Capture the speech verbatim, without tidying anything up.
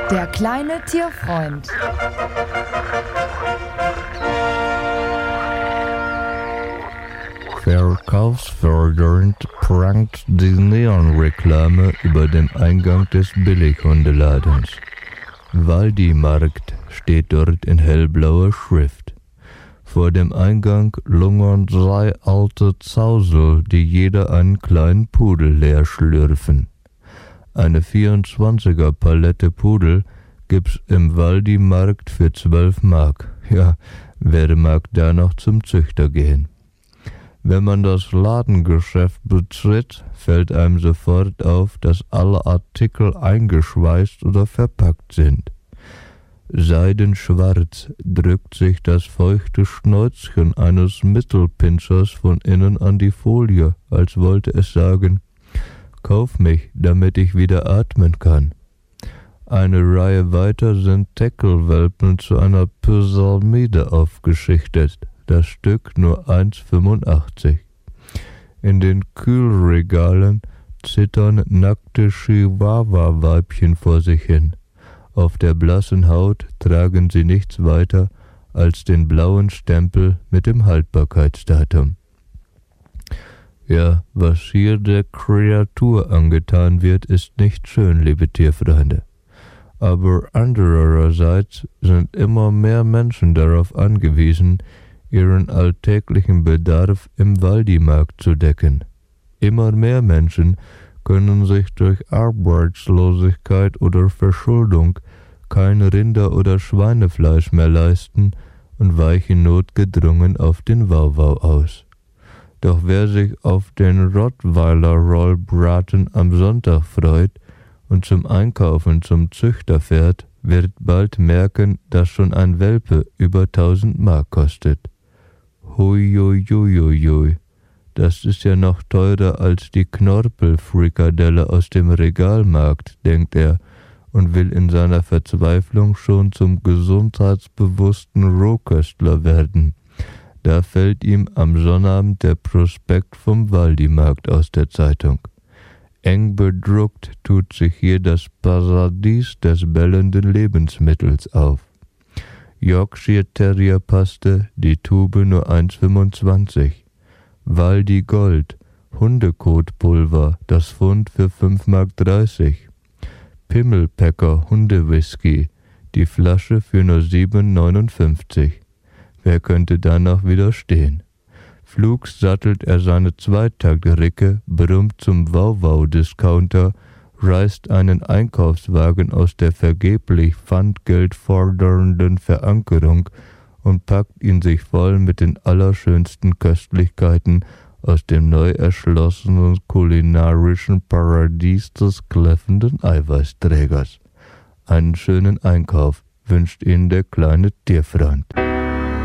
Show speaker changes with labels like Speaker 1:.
Speaker 1: Der kleine Tierfreund.
Speaker 2: Verkaufsfördernd prangt die Neonreklame über dem Eingang des Billighundeladens. Waldi-Markt steht dort in hellblauer Schrift. Vor dem Eingang lungern drei alte Zausel, die jeder einen kleinen Pudel leer schlürfen. Eine vierundzwanziger Palette Pudel gibt's im Waldi-Markt für zwölf Mark. Ja, wer mag da noch zum Züchter gehen? Wenn man das Ladengeschäft betritt, fällt einem sofort auf, dass alle Artikel eingeschweißt oder verpackt sind. Seidenschwarz drückt sich das feuchte Schnäuzchen eines Mittelpinzers von innen an die Folie, als wollte es sagen: Kauf mich, damit ich wieder atmen kann. Eine Reihe weiter sind Teckelwelpen zu einer Pyramide aufgeschichtet, das Stück nur eins fünfundachtzig. In den Kühlregalen zittern nackte Chihuahua-Weibchen vor sich hin. Auf der blassen Haut tragen sie nichts weiter als den blauen Stempel mit dem Haltbarkeitsdatum. Ja, was hier der Kreatur angetan wird, ist nicht schön, liebe Tierfreunde. Aber andererseits sind immer mehr Menschen darauf angewiesen, ihren alltäglichen Bedarf im Waldi-Markt zu decken. Immer mehr Menschen können sich durch Arbeitslosigkeit oder Verschuldung kein Rinder- oder Schweinefleisch mehr leisten und weichen notgedrungen auf den Wauwau aus. Doch wer sich auf den Rottweiler-Rollbraten am Sonntag freut und zum Einkaufen zum Züchter fährt, wird bald merken, dass schon ein Welpe über tausend Mark kostet. Huiuiuiui, das ist ja noch teurer als die Knorpelfrikadelle aus dem Regalmarkt, denkt er und will in seiner Verzweiflung schon zum gesundheitsbewussten Rohköstler werden. Da fällt ihm am Sonnabend der Prospekt vom Waldi-Markt aus der Zeitung. Eng bedruckt tut sich hier das Paradies des bellenden Lebensmittels auf. Yorkshire Terrier Paste, die Tube nur eins fünfundzwanzig. Waldi Gold, Hundekotpulver, das Pfund für fünf Mark dreißig. Pimmelpäcker Hundewhisky, die Flasche für nur sieben neunundfünfzig. Wer könnte da noch widerstehen? Flugs sattelt er seine Zweitaktricke, brummt zum Wauwau-Discounter, reißt einen Einkaufswagen aus der vergeblich Pfandgeld fordernden Verankerung und packt ihn sich voll mit den allerschönsten Köstlichkeiten aus dem neu erschlossenen kulinarischen Paradies des kläffenden Eiweißträgers. Einen schönen Einkauf wünscht Ihnen der kleine Tierfreund.